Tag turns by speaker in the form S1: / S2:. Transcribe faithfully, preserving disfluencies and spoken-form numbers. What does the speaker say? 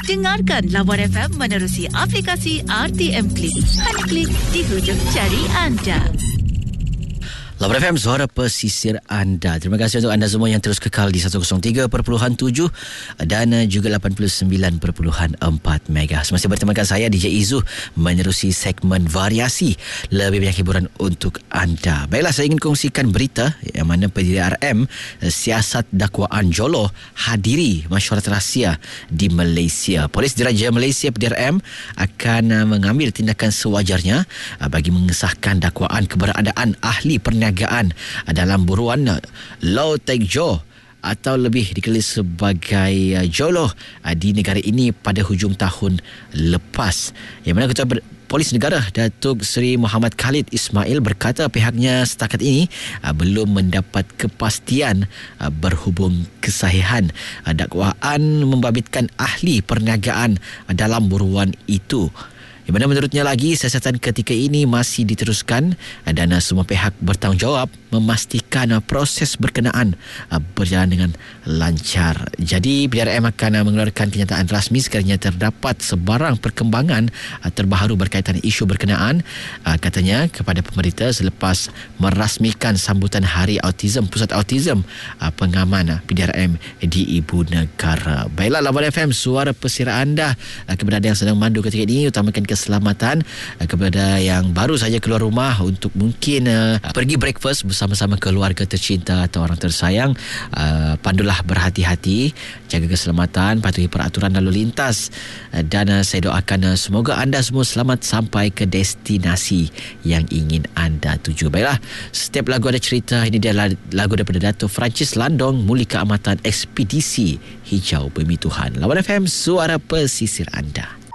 S1: Dengarkan Lawan F M menerusi aplikasi R T M Klik. Hanya klik di hujung jari anda.
S2: Lawan F M, suara pesisir anda. Terima kasih untuk anda semua yang terus kekal di seratus tiga perpuluhan tujuh dan juga lapan puluh sembilan perpuluhan empat mega. Masih bertemakan saya D J Izu menerusi segmen variasi, lebih banyak hiburan untuk anda. Baiklah, saya ingin kongsikan berita yang mana P D R M siasat dakwaan Joloh hadiri mesyuarat rahsia di Malaysia. Polis Diraja Malaysia P D R M akan mengambil tindakan sewajarnya bagi mengesahkan dakwaan keberadaan ahli perniagaan dalam buruan Low Tech Joe atau lebih dikenali sebagai Joloh di negara ini pada hujung tahun lepas. Yang mana Ketua Polis Negara Datuk Seri Muhammad Khalid Ismail berkata pihaknya setakat ini belum mendapat kepastian berhubung kesahihan dakwaan membabitkan ahli perniagaan dalam buruan itu. Di mana menurutnya lagi siasatan ketika ini masih diteruskan dan semua pihak bertanggungjawab memastikan proses berkenaan berjalan dengan lancar. Jadi P D R M akan mengeluarkan kenyataan rasmi sekiranya terdapat sebarang perkembangan terbaru berkaitan isu berkenaan, katanya kepada pemberita selepas merasmikan sambutan Hari Autism Pusat Autism Pengaman P D R M di Ibu Negara. Baiklah, Lawan F M, suara pesisir anda. Kepada anda yang sedang mandu ketika ini, utamakan keselamatan. Kepada yang baru saja keluar rumah untuk mungkin uh, pergi breakfast bersama-sama keluarga tercinta atau orang tersayang, uh, pandulah berhati-hati, jaga keselamatan, patuhi peraturan lalu lintas, uh, dan uh, saya doakan uh, semoga anda semua selamat sampai ke destinasi yang ingin anda tuju. Baiklah, setiap lagu ada cerita. Ini dia lagu daripada Dato' Francis Landong, Muli Keamatan Ekspedisi Hijau Bumi Tuhan. Lawan F M, suara pesisir anda.